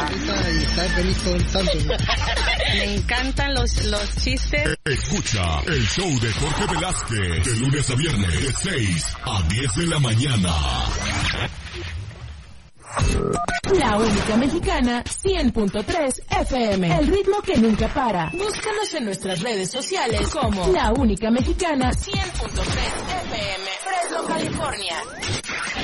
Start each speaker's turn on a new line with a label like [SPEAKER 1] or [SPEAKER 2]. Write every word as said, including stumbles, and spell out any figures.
[SPEAKER 1] Y estar feliz todo el santo.
[SPEAKER 2] Me encantan los, los chistes.
[SPEAKER 3] Escucha el show de Jorge Velázquez de lunes a viernes de seis a diez de la mañana.
[SPEAKER 4] La única mexicana, cien punto tres F M. El ritmo que nunca para. Búscanos en nuestras redes sociales como La Única Mexicana, cien punto tres F M. Fresno, California.